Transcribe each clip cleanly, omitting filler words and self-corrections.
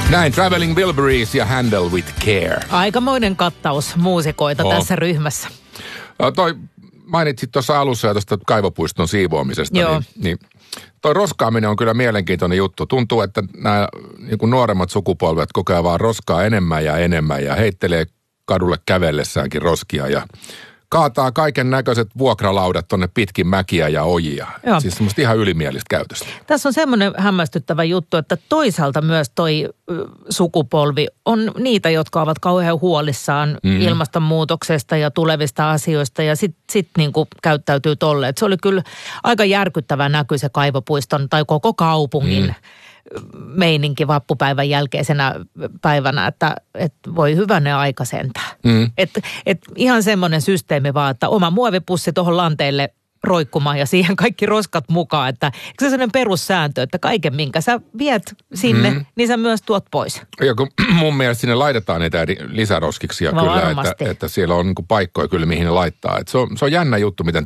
Näin Traveling Wilburys ja Handle with Care. Aikamoinen kattaus muusikoita tässä ryhmässä. Mainitsit tuossa alussa ja tuosta kaivopuiston siivoamisesta, niin toi roskaaminen on kyllä mielenkiintoinen juttu. Tuntuu, että nämä niin kuin nuoremmat sukupolvet koko ajan vaan roskaa enemmän ja heittelee kadulle kävellessäänkin roskia ja kaataa kaiken näköiset vuokralaudat tonne pitkin mäkiä ja ojia. Joo. Siis semmoista ihan ylimielistä käytöstä. Tässä on semmoinen hämmästyttävä juttu, että toisaalta myös toi sukupolvi on niitä, jotka ovat kauhean huolissaan ilmastonmuutoksesta ja tulevista asioista ja sit niin kuin käyttäytyy tolleen. Se oli kyllä aika järkyttävä näky se kaivopuiston tai koko kaupungin meininki vappupäivän jälkeisenä päivänä, että voi hyvänen aika sentään. Et ihan semmoinen systeemi vaan, että oma muovipussi tuohon lanteille roikkumaan ja siihen kaikki roskat mukaan. Että se on sellainen perussääntö, että kaiken minkä sä viet sinne, niin sä myös tuot pois. Ja kun mun mielestä sinne laitetaan niitä lisäroskiksia kyllä, että siellä on niinku paikkoja kyllä mihin ne laittaa. Et se on jännä juttu, miten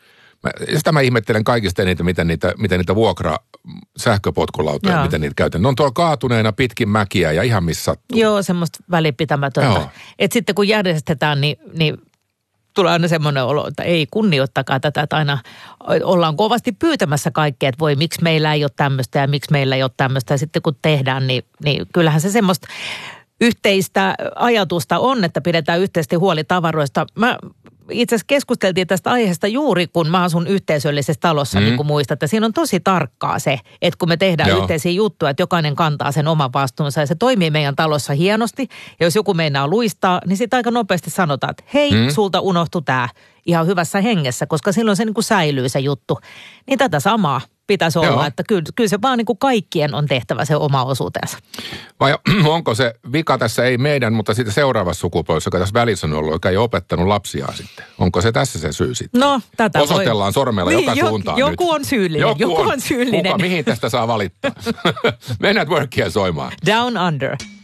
sitä mä ihmettelen kaikista eniten, miten niitä sähköpotkulautoja, miten niitä käytetään. Ne on tuolla kaatuneena pitkin mäkiä ja ihan missä sattuu. Joo, semmoista välipitämätöntä. Että sitten kun järjestetään, niin tulee aina semmoinen olo, että ei kunnioittakaa tätä, että aina ollaan kovasti pyytämässä kaikkea, että voi miksi meillä ei ole tämmöistä ja miksi meillä ei ole tämmöistä. Ja sitten kun tehdään, niin kyllähän se semmoista yhteistä ajatusta on, että pidetään yhteisesti huoli tavaroista. Itse asiassa keskusteltiin tästä aiheesta juuri, kun mä asun yhteisöllisessä talossa, niin kuin muistat. Siinä on tosi tarkkaa se, että kun me tehdään yhteisiä juttuja, että jokainen kantaa sen oman vastuunsa ja se toimii meidän talossa hienosti. Ja jos joku meinaa luistaa, niin sitten aika nopeasti sanotaan, että hei, sulta unohtui tämä ihan hyvässä hengessä, koska silloin se niin kuin säilyy se juttu. Niin tätä samaa pitäisi olla, että kyllä se vaan niin kuin kaikkien on tehtävä se oma osuutensa. Vai onko se vika tässä, ei meidän, mutta sitten seuraavassa sukupolvessa, joka tässä välissä on ollut, joka ei ole opettanut lapsiaan sitten? Onko se tässä se syy sitten? No, tätä osoitellaan sormella joka suuntaan joku nyt. On syyllinen. Joku on syyllinen. Mihin tästä saa valittaa? Mennään Workia soimaan. Down Under.